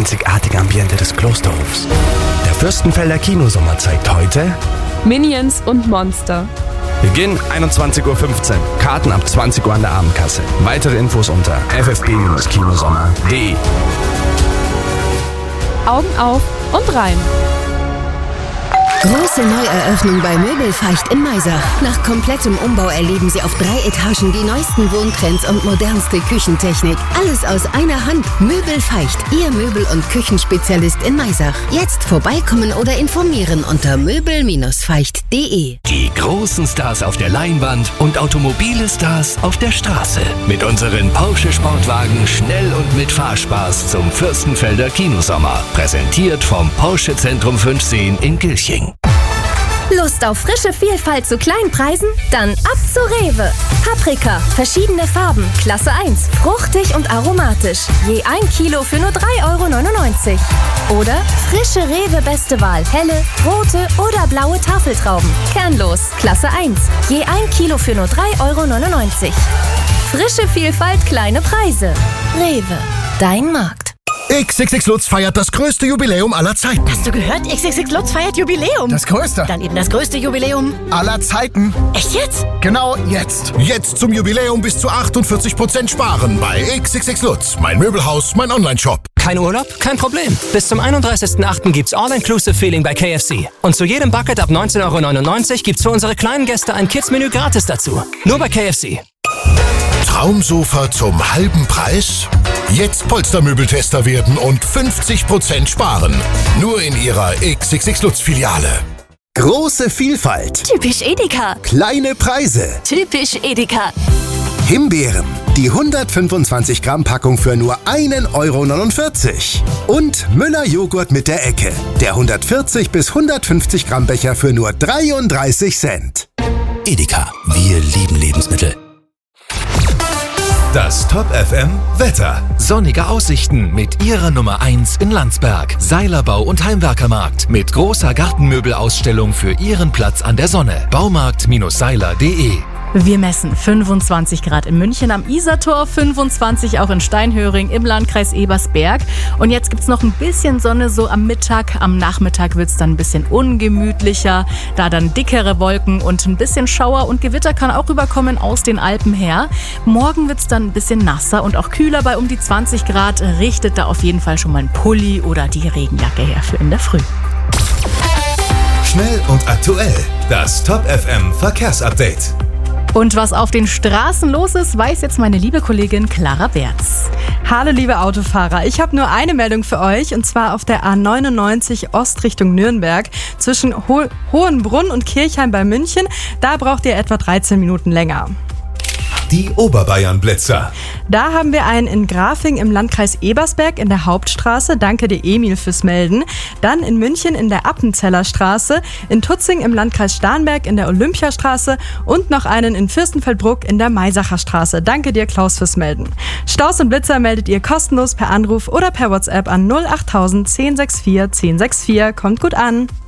einzigartige Ambiente des Klosterhofs. Der Fürstenfelder Kinosommer zeigt heute Minions und Monster. Beginn 21.15 Uhr. Karten ab 20 Uhr an der Abendkasse. Weitere Infos unter ffb-kinosommer.de. Augen auf und rein. Große Neueröffnung bei Möbelfeicht in Maisach. Nach komplettem Umbau erleben Sie auf 3 Etagen die neuesten Wohntrends und modernste Küchentechnik. Alles aus einer Hand. Möbelfeicht, Ihr Möbel- und Küchenspezialist in Maisach. Jetzt vorbeikommen oder informieren unter möbel-feicht.de. Die großen Stars auf der Leinwand und automobile Stars auf der Straße. Mit unseren Porsche Sportwagen schnell und mit Fahrspaß zum Fürstenfelder Kinosommer. Präsentiert vom Porsche Zentrum 510 in Gilching. Lust auf frische Vielfalt zu kleinen Preisen? Dann ab zu Rewe. Paprika, verschiedene Farben, Klasse 1, fruchtig und aromatisch. Je 1 Kilo für nur 3,99 €. Oder frische Rewe Beste Wahl, helle, rote oder blaue Tafeltrauben. Kernlos, Klasse 1, je 1 Kilo für nur 3,99 €. Frische Vielfalt, kleine Preise. Rewe, dein Markt. XXX Lutz feiert das größte Jubiläum aller Zeiten. Hast du gehört? XXX Lutz feiert Jubiläum. Das größte. Dann eben das größte Jubiläum Aller Zeiten. Echt jetzt? Genau jetzt. Jetzt zum Jubiläum bis zu 48% sparen bei XXX Lutz. Mein Möbelhaus, mein Onlineshop. Kein Urlaub? Kein Problem. Bis zum 31.08. gibt's All-Inclusive Feeling bei KFC. Und zu jedem Bucket ab 19,99 € gibt's für unsere kleinen Gäste ein Kids-Menü gratis dazu. Nur bei KFC. Traumsofa zum halben Preis? Jetzt Polstermöbeltester werden und 50% sparen. Nur in Ihrer XXX Lutz-Filiale. Große Vielfalt. Typisch Edeka. Kleine Preise. Typisch Edeka. Himbeeren. Die 125 Gramm Packung für nur 1,49 €. Und Müller Joghurt mit der Ecke. Der 140 bis 150 Gramm Becher für nur 33 Cent. Edeka. Wir lieben Lebensmittel. Das Top FM Wetter. Sonnige Aussichten mit Ihrer Nummer 1 in Landsberg. Seilerbau und Heimwerkermarkt mit großer Gartenmöbelausstellung für Ihren Platz an der Sonne. Baumarkt-seiler.de. Wir messen 25 Grad in München am Isartor, 25 auch in Steinhöring im Landkreis Ebersberg. Und jetzt gibt's noch ein bisschen Sonne so am Mittag. Am Nachmittag wird's dann ein bisschen ungemütlicher, da dann dickere Wolken und ein bisschen Schauer und Gewitter kann auch rüberkommen aus den Alpen her. Morgen wird's dann ein bisschen nasser und auch kühler bei um die 20 Grad. Richtet da auf jeden Fall schon mal ein Pulli oder die Regenjacke her für in der Früh. Schnell und aktuell. Das Top FM Verkehrsupdate. Und was auf den Straßen los ist, weiß jetzt meine liebe Kollegin Clara Berz. Hallo liebe Autofahrer, ich habe nur eine Meldung für euch und zwar auf der A99 Ost Richtung Nürnberg zwischen Hohenbrunn und Kirchheim bei München. Da braucht ihr etwa 13 Minuten länger. Die Oberbayern-Blitzer. Da haben wir einen in Grafing im Landkreis Ebersberg in der Hauptstraße. Danke dir, Emil, fürs Melden. Dann in München in der Appenzeller Straße, in Tutzing im Landkreis Starnberg in der Olympiastraße und noch einen in Fürstenfeldbruck in der Maisacher Straße. Danke dir, Klaus, fürs Melden. Staus und Blitzer meldet ihr kostenlos per Anruf oder per WhatsApp an 08000 1064 1064. Kommt gut an.